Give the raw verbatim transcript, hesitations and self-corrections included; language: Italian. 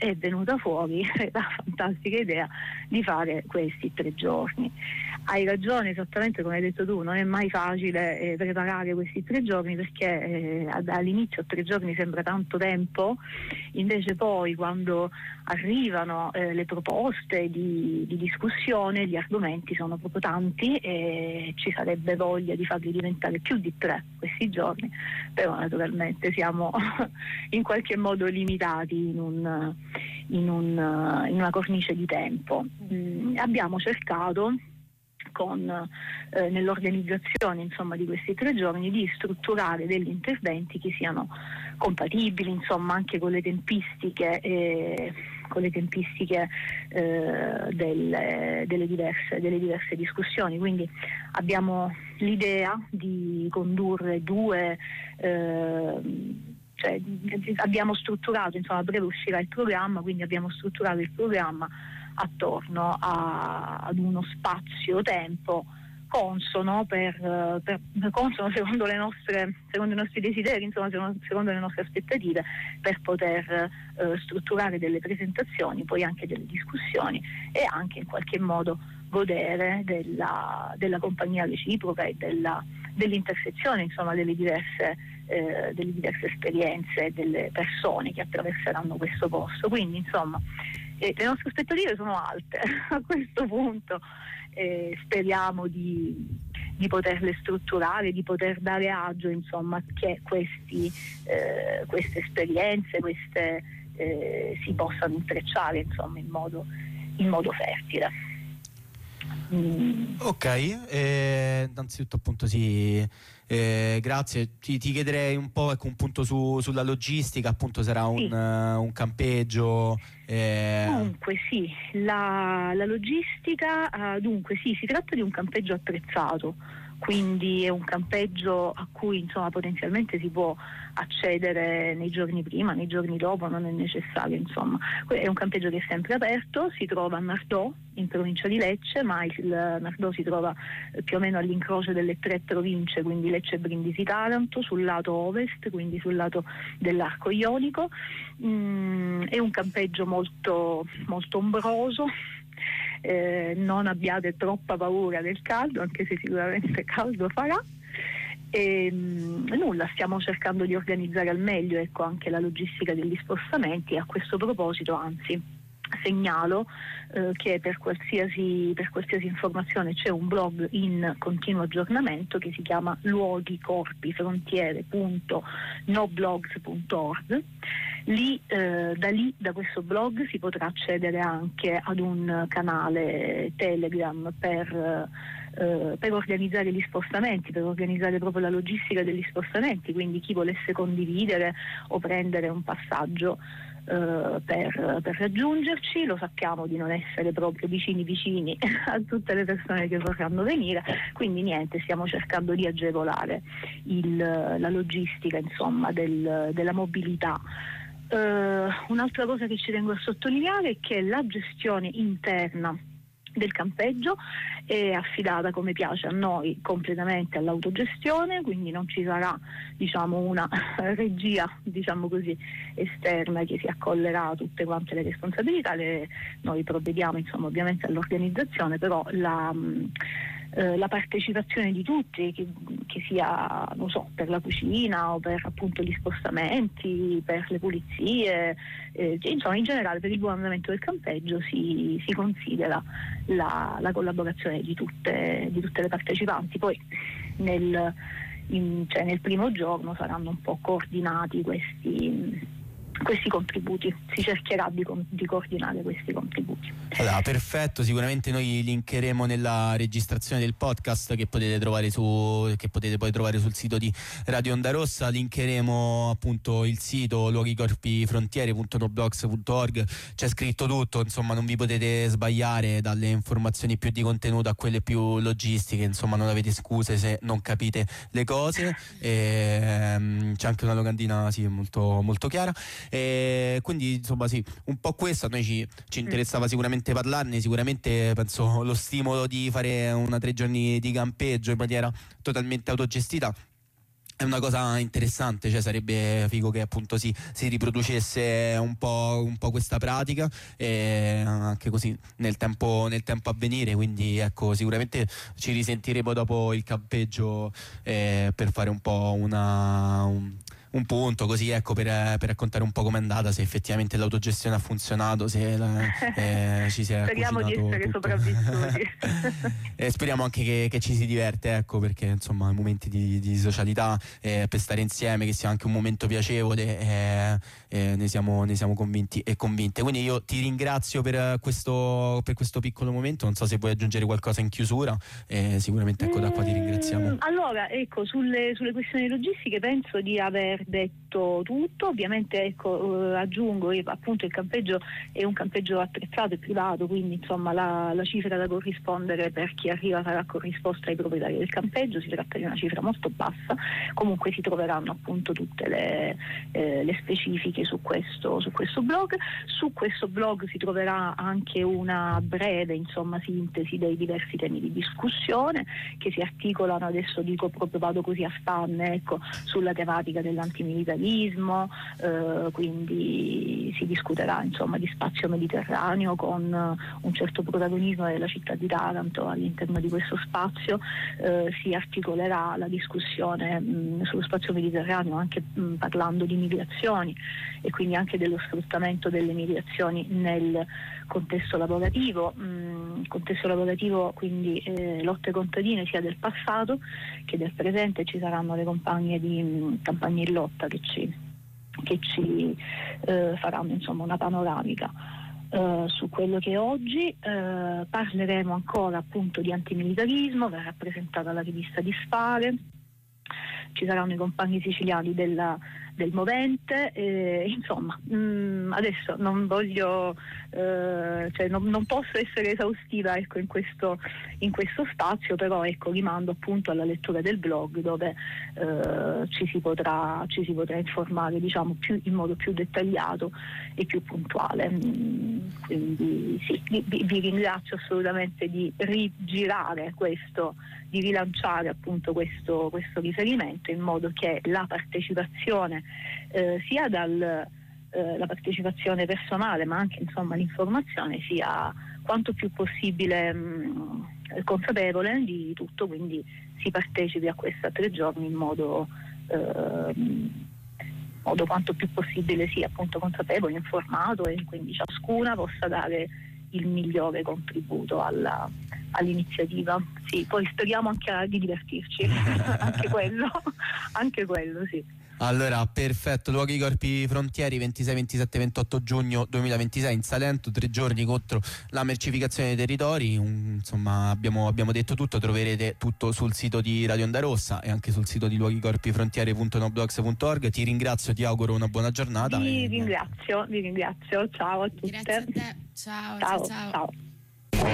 è venuta fuori la fantastica idea di fare questi tre giorni. Hai ragione, esattamente come hai detto tu, non è mai facile eh, preparare questi tre giorni, perché eh, all'inizio tre giorni sembra tanto tempo, invece poi quando arrivano eh, le proposte di, di discussione, gli argomenti sono proprio tanti e ci sarebbe voglia di farli diventare più di tre questi giorni, però naturalmente siamo in qualche modo limitati in, un, in, un, in una cornice di tempo. Mm, abbiamo cercato con eh, nell'organizzazione insomma di questi tre giorni di strutturare degli interventi che siano compatibili insomma anche con le tempistiche eh, con le tempistiche eh, delle, delle, diverse, delle diverse discussioni. Quindi abbiamo l'idea di condurre due eh, cioè, abbiamo strutturato, insomma a breve uscirà il programma, quindi abbiamo strutturato il programma attorno a, ad uno spazio-tempo consono per, per consono secondo le nostre secondo i nostri desideri, insomma secondo le nostre aspettative, per poter eh, strutturare delle presentazioni, poi anche delle discussioni e anche in qualche modo godere della, della compagnia reciproca e della, dell'intersezione insomma delle diverse eh, delle diverse esperienze delle persone che attraverseranno questo posto. Quindi insomma eh, le nostre aspettative sono alte a questo punto. Eh, speriamo di, di poterle strutturare, di poter dare agio insomma che questi, eh, queste esperienze queste, eh, si possano intrecciare insomma in modo, in modo fertile. Mm. Ok, eh, innanzitutto appunto sì, eh, grazie. Ti, ti chiederei un po', ecco, un punto su, sulla logistica, appunto sarà un, sì. uh, un campeggio. Eh... Dunque sì, la, la logistica, uh, dunque sì, si tratta di un campeggio attrezzato, quindi è un campeggio a cui insomma potenzialmente si può accedere nei giorni prima, nei giorni dopo, non è necessario insomma. È un campeggio che è sempre aperto, si trova a Nardò in provincia di Lecce, ma il Nardò si trova eh, più o meno all'incrocio delle tre province, quindi Lecce, Brindisi, Taranto, sul lato ovest, quindi sul lato dell'arco ionico. Mm, è un campeggio molto, molto ombroso. Eh, non abbiate troppa paura del caldo, anche se sicuramente caldo farà. E, mh, nulla, stiamo cercando di organizzare al meglio ecco anche la logistica degli spostamenti. A questo proposito, anzi, segnalo eh, che per qualsiasi, per qualsiasi informazione c'è un blog in continuo aggiornamento che si chiama luoghi corpi frontiere punto noblogs punto org. Lì, eh, da lì, da questo blog si potrà accedere anche ad un canale Telegram per, eh, per organizzare gli spostamenti, per organizzare proprio la logistica degli spostamenti, quindi chi volesse condividere o prendere un passaggio Uh, per, per raggiungerci. Lo sappiamo di non essere proprio vicini vicini a tutte le persone che vorranno venire, quindi niente, stiamo cercando di agevolare il, la logistica insomma del, della mobilità. Uh, un'altra cosa che ci tengo a sottolineare è che la gestione interna del campeggio è affidata, come piace a noi, completamente all'autogestione, quindi non ci sarà diciamo una regia diciamo così esterna che si accollerà tutte quante le responsabilità. Le, noi provvediamo insomma ovviamente all'organizzazione, però la eh, la partecipazione di tutti, che, che sia non so per la cucina o per appunto gli spostamenti, per le pulizie, eh, insomma in generale per il buon andamento del campeggio si, si considera la, la collaborazione di tutte, di tutte le partecipanti. Poi nel, in, cioè nel primo giorno saranno un po' coordinati questi questi contributi, si cercherà di, di coordinare questi contributi. Allora, perfetto, sicuramente noi linkeremo nella registrazione del podcast che potete trovare su che potete poi trovare sul sito di Radio Onda Rossa. Linkeremo appunto il sito luoghi corpi frontiere punto noblogs punto org, c'è scritto tutto, insomma non vi potete sbagliare, dalle informazioni più di contenuto a quelle più logistiche, insomma non avete scuse se non capite le cose. E, um, c'è anche una locandina sì molto molto chiara. E quindi insomma sì, un po' questo a noi ci, ci interessava sicuramente parlarne. Sicuramente penso lo stimolo di fare una tre giorni di campeggio in maniera totalmente autogestita È una cosa interessante, cioè sarebbe figo che appunto si, si riproducesse un po', un po' questa pratica, e anche così nel tempo, nel tempo a venire, quindi ecco, sicuramente ci risentiremo dopo il campeggio eh, per fare un po' una... Un, un punto così, ecco, per, per raccontare un po' com'è andata, se effettivamente l'autogestione ha funzionato, se la, eh, ci si è speriamo di essere tutto. sopravvissuti. E speriamo anche che, che ci si diverte, ecco, perché insomma i momenti di, di socialità, eh, per stare insieme, che sia anche un momento piacevole, eh, eh, ne, siamo, ne siamo convinti e convinte. Quindi io ti ringrazio per questo, per questo piccolo momento, non so se vuoi aggiungere qualcosa in chiusura, eh, sicuramente ecco, da qua ti ringraziamo. Allora, ecco, sulle, sulle questioni logistiche penso di aver detto tutto. Ovviamente, ecco, eh, aggiungo io, appunto, il campeggio è un campeggio attrezzato e privato, quindi insomma la, la cifra da corrispondere per chi arriva sarà corrisposta ai proprietari del campeggio. Si tratta di una cifra molto bassa, comunque si troveranno appunto tutte le, eh, le specifiche su questo, su questo blog. Su questo blog si troverà anche una breve, insomma, sintesi dei diversi temi di discussione che si articolano, adesso dico proprio, vado così a spanne, ecco, sulla tematica dell'antimilitarismo, eh, quindi si discuterà insomma di spazio mediterraneo con uh, un certo protagonismo della città di Taranto all'interno di questo spazio, eh, si articolerà la discussione mh, sullo spazio mediterraneo anche mh, parlando di migrazioni e quindi anche dello sfruttamento delle migrazioni nel contesto lavorativo, mh, contesto lavorativo quindi eh, lotte contadine sia del passato che del presente. Ci saranno le compagne di mh, campagne in lotta che ci, che ci eh, faranno insomma una panoramica Uh, su quello che è oggi. Uh, parleremo ancora appunto di antimilitarismo, verrà presentata la rivista Disfare, ci saranno i compagni siciliani della, del Movente, e, insomma mh, adesso non voglio eh, cioè non, non posso essere esaustiva, ecco, in questo, in questo spazio, però ecco, rimando appunto alla lettura del blog dove eh, ci si potrà ci si potrà informare, diciamo, più, in modo più dettagliato e più puntuale. Quindi sì, vi, vi ringrazio assolutamente di rigirare questo, di rilanciare appunto questo, questo riferimento, in modo che la partecipazione eh, sia dal eh, la partecipazione personale, ma anche insomma l'informazione sia quanto più possibile mh, consapevole di tutto, quindi si partecipi a questa tre giorni in modo eh, modo quanto più possibile sia appunto consapevole, informato, e quindi ciascuna possa dare il migliore contributo alla, all'iniziativa. Sì, poi speriamo anche di divertirci, anche quello, anche quello, sì. Allora, perfetto, Luoghi Corpi Frontieri, ventisei, ventisette, ventotto giugno duemilaventisei in Salento, tre giorni contro la mercificazione dei territori. Un, insomma, abbiamo, abbiamo detto tutto, troverete tutto sul sito di Radio Onda Rossa e anche sul sito di luoghi corpi frontiere punto noblogs punto org. Ti ringrazio, ti auguro una buona giornata. Vi e... ringrazio, vi ringrazio, ciao a tutte. Grazie a te, ciao, ciao. ciao. ciao. ciao.